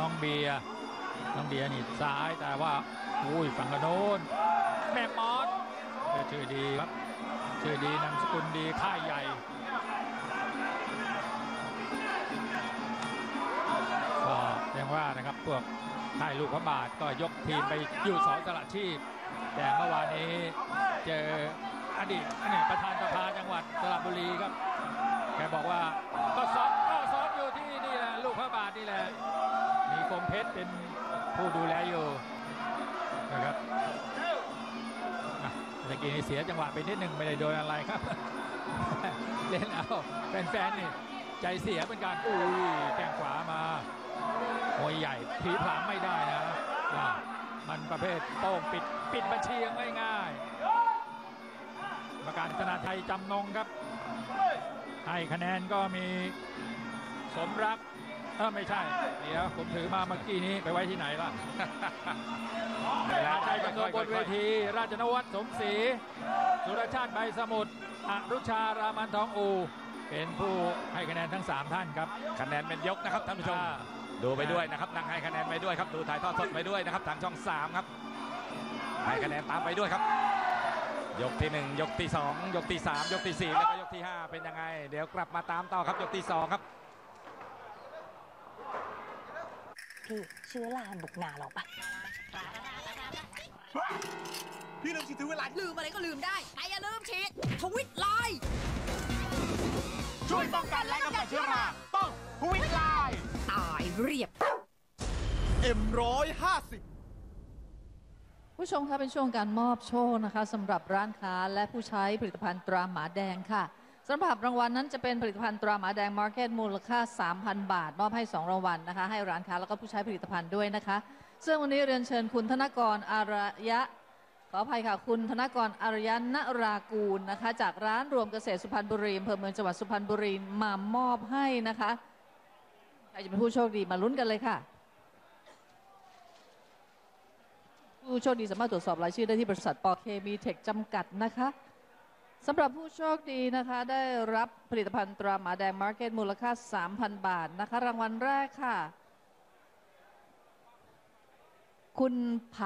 น้องเบียร์นี่ซ้ายแต่ว่าอุ้ยฝั่งกระโน้นแม่มอสชื่อดีครับชื่อดีนามสกุลดีค่ายใหญ่ก็เรียกว่านะครับพวกค่ายลูกพระบาทก็ยกทีมไปอยู่สอนสละชีพแต่เมื่อวานนี้เจออดีตประธานสภาจังหวัดสระบุรีครับแกบอกว่าก็ซ้อมอยู่ที่นี่แหละลูกพระบาทนี่แหละมีคมเพชรเป็นผู้ดูแลอยู่นะครับเมื่อกี้เสียจังหวะไปนิดหนึ่งไม่ได้โดนอะไรครับ เล่นเอาแฟนๆนี่ใจเสียเป็นการอุ้ยแข้งขวามามวยใหญ่ผีผลามไม่ได้นะมันประเภทโป้งปิดบัญชีง่ายๆประกาศธนาไทยจำนงครับให้คะแนนก็มีสมรักไม่ใช่เดี๋ยวผมถือมาเมื่อกี้นี้ไปไว้ที่ไหนล่ะ ราชัยจำนงบนเวทีราชนวัฒน์สมศรีสุรชาติใบสมุทรอรุชารามันทองอูเป็นผู้ให้คะแนนทั้ง3ท่านครับคะแนนเป็นยกนะครับท่านผู้ชมดูไปด้วยนะครับนั่งให้คะแนนไปด้วยครับดูถ่ายทอดสดไปด้วยนะครับทางช่อง3ครับให้คะแนนตามไปด้วยครับยกที่1ยกที่2ยกที่3ยกที่4แล้วก็ยกที่5เป็นยังไงเดี๋ยวกลับมาตามต่อครับยกที่2ครับพี่เชื้อราบุกหนาเราปะพี่ลืมฉีดทวิตไลน์ลืมอะไรก็ลืมได้แต่อย่าลืมฉีดทวิตไลน์ช่วยป้องกันและกำจัดเชื้อราต้องทวิตไลน์ตายเรียบ M150 ผู้ชมคะเป็นช่วงการมอบโชคนะคะสำหรับร้านค้าและผู้ใช้ผลิตภัณฑ์ตราหมาแดงค่ะสำหรับรางวัลนั้นจะเป็นผลิตภัณฑ์ตราหมาแดงมาร์เก็ตมูลค่า 3,000 บาทมอบให้2รางวัลนะคะให้ร้านค้าแล้วก็ผู้ใช้ผลิตภัณฑ์ด้วยนะคะซึ่งวันนี้เรียนเชิญคุณธนกรอารยะขออภัยค่ะคุณธนกรอารยะนรากูลนะคะจากร้านรวมเกษตรสุพรรณบุรีอำเภอเมืองจังหวัดสุพรรณบุรีมามอบให้นะคะใครจะเป็นผู้โชคดีมาลุ้นกันเลยค่ะผู้โชคดีสามารถตรวจสอบรายชื่อได้ที่บริษัทปอเคมีเทคจำกัดนะคะสำหรับผู้โชคดีนะคะได้รับผลิตภัณฑ์ตราหมาแดงมาร์เก็ตมูลค่า 3,000 บาทนะคะรางวัลแรกค่ะคุณ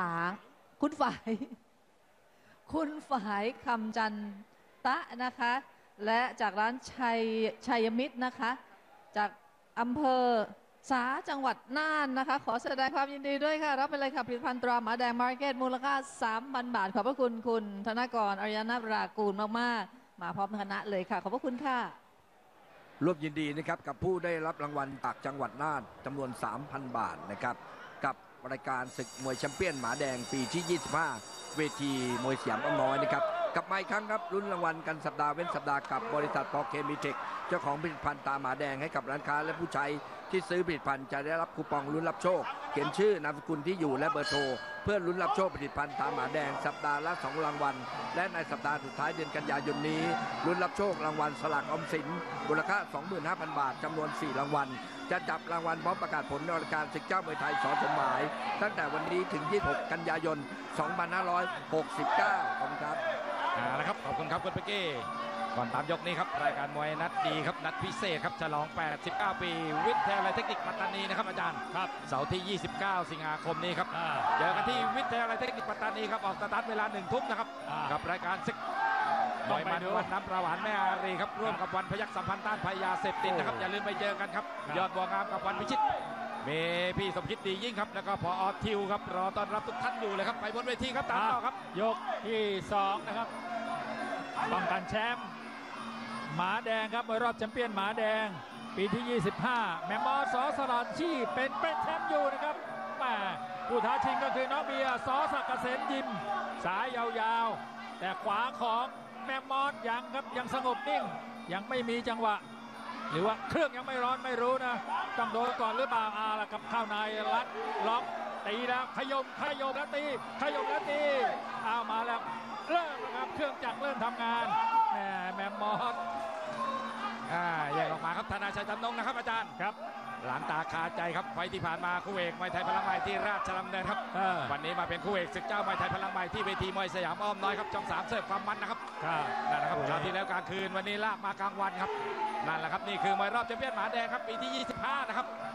ฝ่ายคำจันตะนะคะและจากร้านชัยมิตรนะคะจากอำเภอสาจังหวัดน่านนะคะขอแสดงความยินดีด้วยค่ะรับไปเลยค่ะผลิตภัณฑ์ตราหมาแดงมาร์เก็ตมูลค่า 3,000 บาทขอบพระคุณคุณธนกรอารยะนรากูลมากๆมาพร้อมคณะเลยค่ะขอบพระคุณค่ะร่วมยินดีนะครับกับผู้ได้รับรางวัลจากจังหวัดน่านจำนวน 3,000 บาทนะครับกับรายการศึกมวยแชมเปี้ยนหมาแดงปีที่ 25 เวทีมวยสยามอ้อมน้อยนะครับกลับมาอีกครั้งครับลุ้นรางวัลกันสัปดาห์เว้นสัปดาห์กับบริษัทปอเคมีเทคเจ้าของผลิตภัณฑ์ตาหมาแดงให้กับร้านค้าและผู้ใช้ที่ซื้อผลิตภัณฑ์จะได้รับคูปองลุ้นรับโชคเขียนชื่อนามสกุลที่อยู่และเบอร์โทรเพื่อลุ้นรับโชคผลิตภัณฑ์ตาหมาแดงสัปดาห์ละ2รางวัลและในสัปดาห์สุดท้ายเดือนกันยายนนี้ลุ้นรับโชครางวัลสลากออมสินมูลค่า 25,000 บาทจำนวน4รางวัลจะจับรางวัลพร้อมประกาศผลในรายการศึกเจ้ามวยไทยสอนสมหมายตั้งแต่วันนี้ถึง26กันยายน2569ขอบคุณครับนะครับขอบคุณครับคุณเป๊กกี้ก่อนตามยกนี้ครับรายการมวยนัดดีครับนัดพิเศษครับฉลอง89ปีวิทยาลัยเทคนิคปัตตานีนะครับอาจารย์ครับเสาร์ที่ 29 สิงหาคมนี้ครับเจอกันที่วิทยาลัยเทคนิคปัตตานีครับออกสตาร์ทเวลา1 ทุ่มนะครับกับรายการศึกมวยมันวันน้ำประหวานแม่อารีครับร่วมกับวันพยัคฆ์สัมพันธ์ต้านภัยยาเสพติดนะครับอย่าลืมไปเจอกันครับยอดบัวงามกับวันพิชิตมีพี่สมคิดดียิ่งครับแล้วก็พอทิวครับรอต้อนรับทุกท่านอยู่เลยครับไปบนเวทีครับตามต่อครับยกที่2นะครับป้องกันแชมป์หมาแดงครับมวยรอบแชมเปี้ยนหมาแดงปีที่ 25แมมมอสสลัดชีเป็นแชมป์อยู่นะครับแม่ผู้ท้าชิงก็คือน้องเบียร์สศักดิ์เกษมยิมสายยาวๆแต่ขวาของแมมมอสยังครับยังสงบนิ่งยังไม่มีจังหวะหรือว่าเครื่องยังไม่ร้อนไม่รู้นะต้องโดนก่อนหรือเปล่าล่ะกับเข้าในรัดล็อกตีแล้วขยมแล้วตีเอามาแล้วเริ่มนะครับเครื่องจักรเริ่มทำงานแมมมอสแยกออกมาครับธนาชัยจำนงนะครับอาจารย์ครับหลานตาคาใจครับไฟที่ผ่านมาคู่เอกมวยไทยพลังใหม่ที่ราชดำเนินครับวันนี้มาเป็นคู่เอกศึกเจ้ามวยไทยพลังใหม่ที่เวทีมวยสยามอ้อมน้อยครับช่อง3เสิร์ฟความมันนะครับนั่นแหละครับคราวที่แล้วกลางคืนวันนี้ลากมากลางวันครับนั่นแหละครับนี่คือมวยรอบแชมเปี้ยนหมาแดงครับปีที่ 25นะครับ